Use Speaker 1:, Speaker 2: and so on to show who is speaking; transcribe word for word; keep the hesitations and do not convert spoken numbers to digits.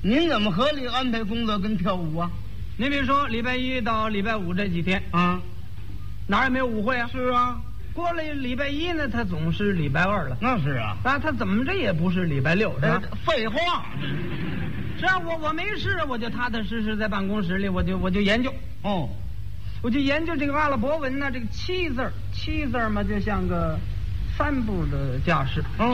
Speaker 1: 您怎么合理安排工作跟跳舞啊？
Speaker 2: 您比如说礼拜一到礼拜五这几天
Speaker 1: 啊，
Speaker 2: 哪儿也没有舞会啊。
Speaker 1: 是啊，
Speaker 2: 过了礼拜一呢，它总是礼拜二了。
Speaker 1: 那是啊，
Speaker 2: 啊，它怎么着也不是礼拜六，是吧？
Speaker 1: 废话，
Speaker 2: 是啊，我我没事，我就踏踏实实在办公室里，我就我就研究，
Speaker 1: 哦，
Speaker 2: 我就研究这个阿拉伯文呢，这个七字儿，七字儿嘛，就像个帆布的架势。
Speaker 1: 嗯。